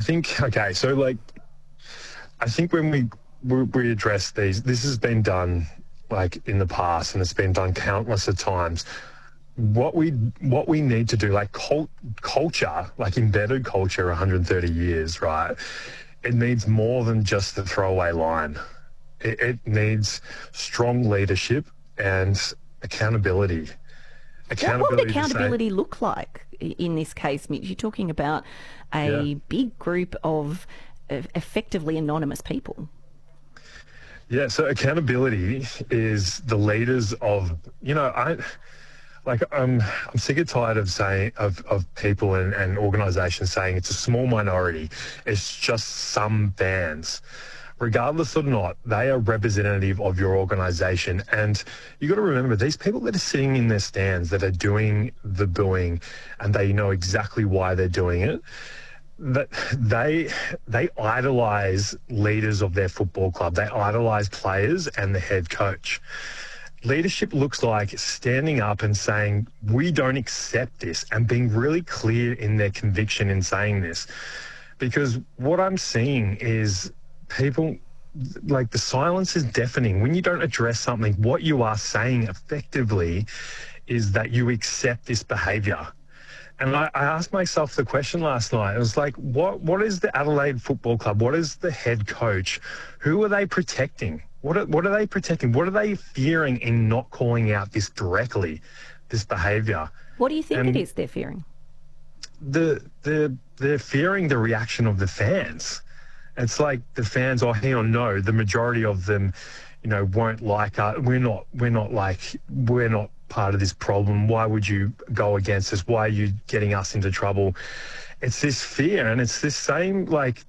think, okay, so like, I think when we address these, this has been done like in the past, and it's been done countless of times. What we need to do, like culture, like embedded culture, 130 years, right? It needs more than just the throwaway line. It needs strong leadership and accountability. What would accountability look like in this case, Mitch? You're talking about a big group of effectively anonymous people. Yeah, so accountability is the leaders of, I'm sick and tired of saying of people and organisations saying it's a small minority. It's just some fans. Regardless or not, they are representative of your organisation. And you got to remember, these people that are sitting in their stands that are doing the booing, and they know exactly why they're doing it, that they idolise leaders of their football club. They idolise players and the head coach. Leadership looks like standing up and saying, we don't accept this, and being really clear in their conviction in saying this. Because what I'm seeing is people, like, the silence is deafening. When you don't address something, what you are saying effectively is that you accept this behaviour. And I asked myself the question last night. I was like, what is the Adelaide Football Club? What is the head coach? Who are they protecting? What are they protecting? What are they fearing in not calling out this directly, this behaviour? What do you think it is they're fearing? They're fearing the reaction of the fans. It's like the fans, no, the majority of them, won't like us. We're not part of this problem. Why would you go against us? Why are you getting us into trouble? It's this fear, and it's this same,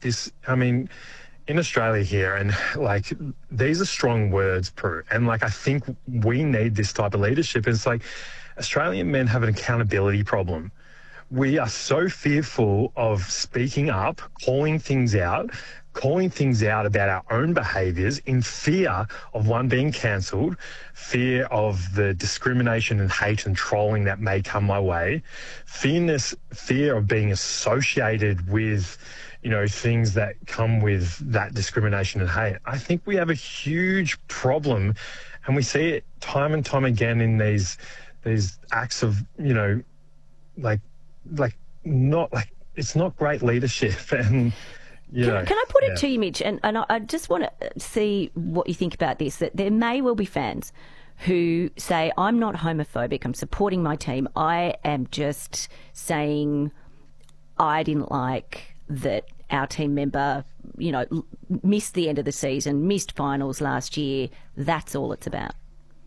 in Australia here, and these are strong words, Prue, and I think we need this type of leadership. It's like Australian men have an accountability problem. We are so fearful of speaking up, calling things out about our own behaviours in fear of one being cancelled, fear of the discrimination and hate and trolling that may come my way, fear of being associated with, things that come with that discrimination and hate. I think we have a huge problem, and we see it time and time again in these acts of, it's not great leadership. And can I put it to you, Mitch, and I just want to see what you think about this, that there may well be fans who say, I'm not homophobic, I'm supporting my team, I am just saying I didn't like that our team member, missed the end of the season, missed finals last year, that's all it's about.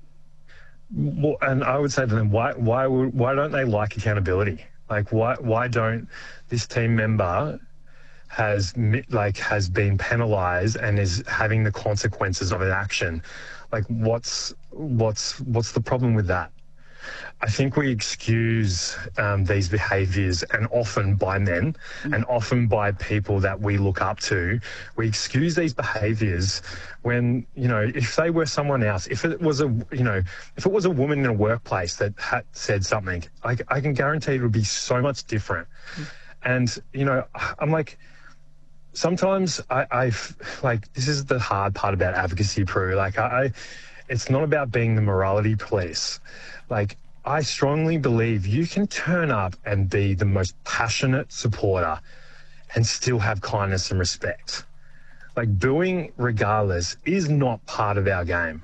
Well, and I would say to them, why don't they like accountability? Why don't this team member has been penalised and is having the consequences of an action? What's the problem with that? I think we excuse these behaviours, and often by men and often by people that we look up to. We excuse these behaviours when, if they were someone else, if it was a woman in a workplace that had said something, I can guarantee it would be so much different. And, I'm like, sometimes I've this is the hard part about advocacy, Prue. It's not about being the morality police. I strongly believe you can turn up and be the most passionate supporter and still have kindness and respect. Booing regardless is not part of our game.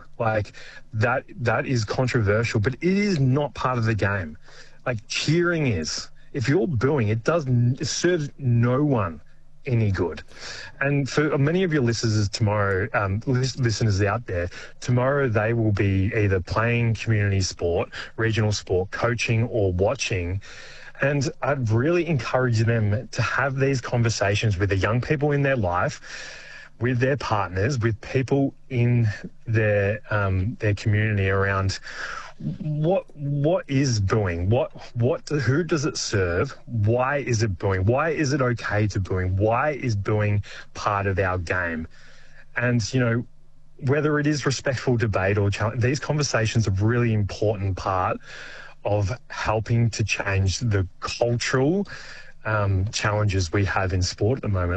That is controversial, but it is not part of the game. Cheering is. If you're booing, it serves no one any good. And for many of your listeners tomorrow, listeners out there, tomorrow they will be either playing community sport, regional sport, coaching or watching. And I'd really encourage them to have these conversations with the young people in their life, with their partners, with people in their community around what is booing, who does it serve, why is it booing, why is it okay to booing, why is booing part of our game? And whether it is respectful debate or challenge, these conversations are a really important part of helping to change the cultural challenges we have in sport at the moment.